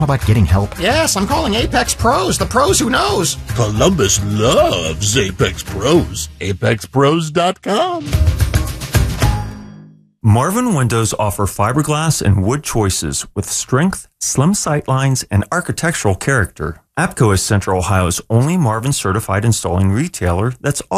How about getting help? Yes, I'm calling Apex Pros, the pros who knows. Columbus loves Apex Pros. ApexPros.com. Marvin Windows offer fiberglass and wood choices with strength, slim sightlines, and architectural character. APCO is Central Ohio's only Marvin certified installing retailer that's